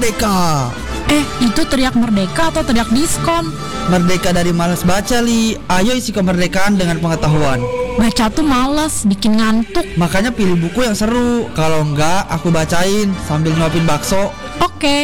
merdeka. Itu teriak merdeka atau teriak diskon? Merdeka dari malas baca, Li. Ayo isi kemerdekaan dengan pengetahuan. Baca tuh males, bikin ngantuk. Makanya pilih buku yang seru. Kalau enggak, aku bacain sambil nyuapin bakso. Oke.